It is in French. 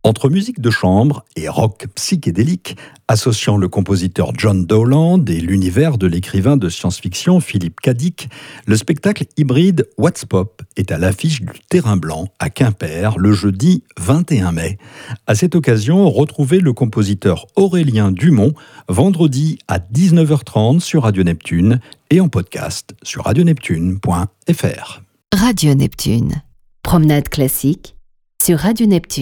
Entre musique de chambre et rock psychédélique, associant le compositeur John Dowland et l'univers de l'écrivain de science-fiction Philippe K. Dick, le spectacle hybride What's Pop est à l'affiche du Terrain Blanc à Quimper le jeudi 21 mai. À cette occasion, retrouvez le compositeur Aurélien Dumont vendredi à 19h30 sur Radio Neptune et en podcast sur radioneptune.fr. Radio Neptune. Promenade classique sur Radio Neptune.